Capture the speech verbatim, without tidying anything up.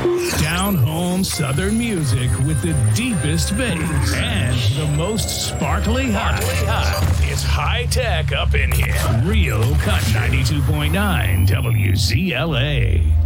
Down home Southern music with the deepest bass and the most sparkly high. It's high tech up in here. Real Cut ninety-two point nine W Z L A.